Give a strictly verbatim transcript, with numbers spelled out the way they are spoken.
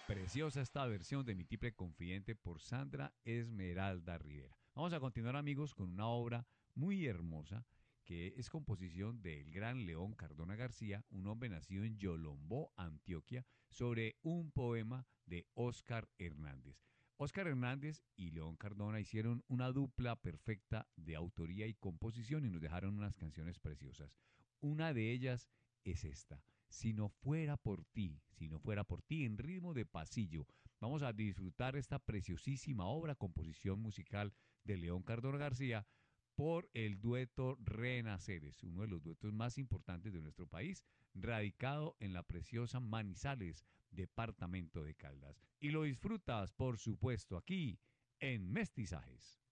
Preciosa esta versión de Mi Tiple Confidente por Sandra Esmeralda Rivera. Vamos a continuar, amigos, con una obra muy hermosa que es composición del gran León Cardona García, un hombre nacido en Yolombó, Antioquia, sobre un poema de Óscar Hernández. Óscar Hernández y León Cardona hicieron una dupla perfecta de autoría y composición y nos dejaron unas canciones preciosas. Una de ellas es esta. Si no fuera por ti, si no fuera por ti, en ritmo de pasillo. Vamos a disfrutar esta preciosísima obra, composición musical de León Cardona García, por el dueto Renaceres, uno de los duetos más importantes de nuestro país, radicado en la preciosa Manizales, departamento de Caldas. Y lo disfrutas, por supuesto, aquí en Mestizajes.